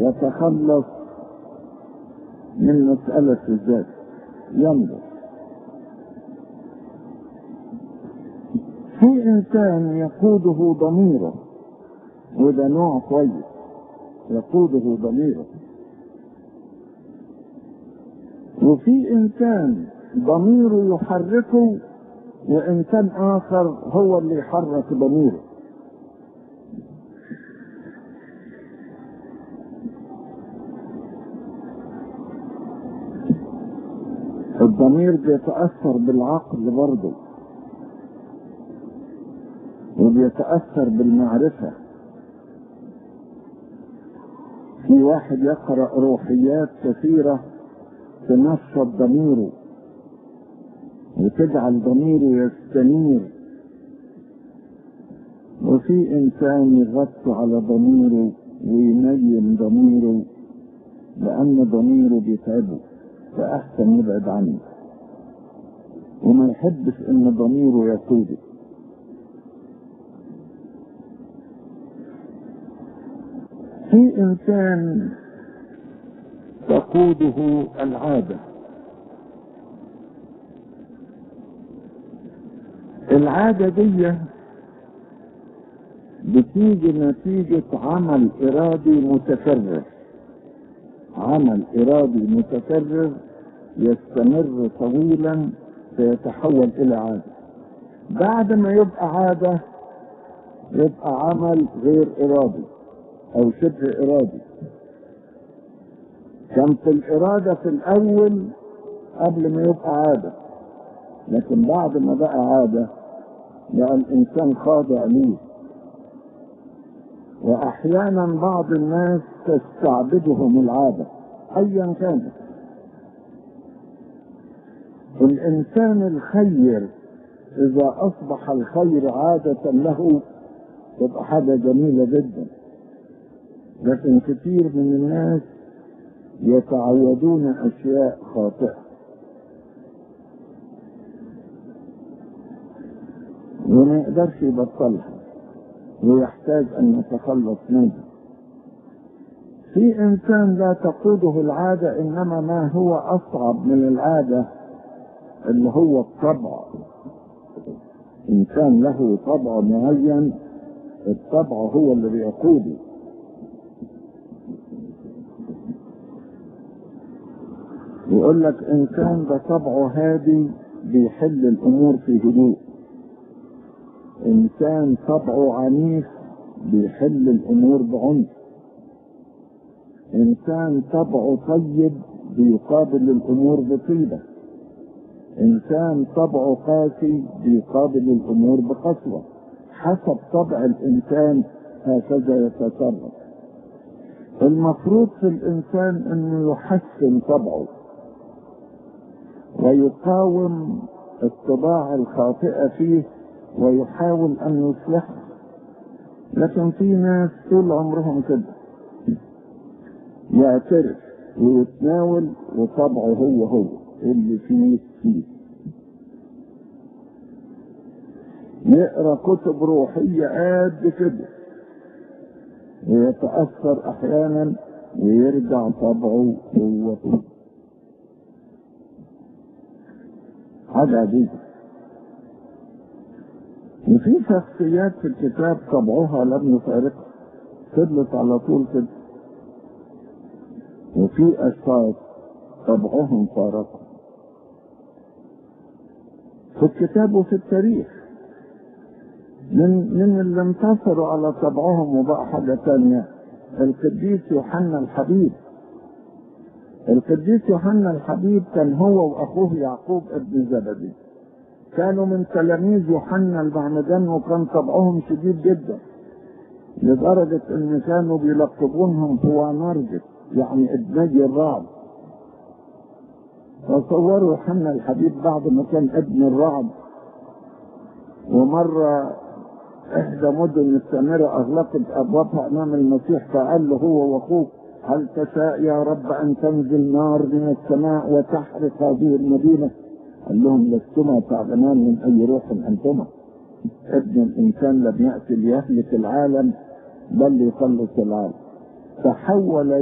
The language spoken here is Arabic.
يتخلص من مسألة الذات، ينظر. في إنسان يقوده ضميره، وده نوع كويس، يقوده ضميره. وفي إنسان ضميره يحركه، وإنسان آخر هو اللي يحرك ضميره. الضمير بيتأثر بالعقل برضه، وبيتأثر بالمعرفة. في واحد يقرأ روحيات كثيرة تنشط ضميره وتجعل ضميره يستنير، وفي إنسان يغطي على ضميره وينيم ضميره لأن ضميره بيتعبه، فأحسن يبعد عنه وما يحبش إن ضميره يقوده. في إنسان تقوده العادة. العادة دي بتيجي نتيجة عمل إرادي متكرر، عمل إرادي متكرر يستمر طويلا فيتحول إلى عادة. بعد ما يبقى عادة يبقى عمل غير إرادي أو شبه إرادي. كان في الإرادة في الأول قبل ما يبقى عادة، لكن بعد ما بقى عادة بقى الإنسان خاضع ليه. وأحيانا بعض الناس تستعبدهم العادة أيا كانت. الإنسان الخير إذا أصبح الخير عادة له تبقى حاجة جميلة جدا، لكن كثير من الناس يتعودون أشياء خاطئة وما يقدرش يبطلها ويحتاج أن يتخلص منها. في إنسان لا تقوده العادة، إنما ما هو أصعب من العادة اللي هو الطبع. إنسان له طبع معين، الطبع هو اللي بيقوده. يقول لك إنسان ده طبعه هادي بيحل الأمور في هدوء، إنسان طبعه عنيف بيحل الأمور بعنف، إنسان طبعه طيب بيقابل الأمور بطيبة، إنسان طبعه قاسي بيقابل الأمور بقسوة. حسب طبع الإنسان هكذا يتصرف. المفروض في الإنسان أنه يحسن طبعه ويقاوم الطباع الخاطئة فيه ويحاول أن يصلحها. لكن في ناس طول عمرهم كده يعترف ويتناول وطبعه هو اللي فيه. يقرأ كتب روحية قد كده ويتأثر أحيانا ويرجع طبعه هو حاجة عجيبة. وفي شخصيات في الكتاب طبعها لم يفارقها، فضلت على طول كده. وفي أشخاص طبعهم فارقها في الكتاب وفي التاريخ. من اللي انتصروا على طبعهم وبقى حاجة تانية القديس يوحنا الحبيب. القديس يوحنا الحبيب كان هو وأخوه يعقوب ابن زبدي كانوا من تلاميذ يوحنا المعمدان، وكان طبعهم شديد جدا لدرجة ان كانوا بيلقبونهم بوانرجس، يعني ابني الرعد. فصوروا يوحنا الحبيب بعد ما كان ابن الرعد. ومرة احدى مدن السامرة اغلقت ابوابها امام المسيح، فقال له هو واخوه هل تشاء يا رب ان تنزل نار من السماء وتحرق هذه المدينة؟ قال لهم لستما تعلمان من اي روح انتما. ابن الانسان لم يأتي ليهلك العالم بل ليخلص العالم. تحول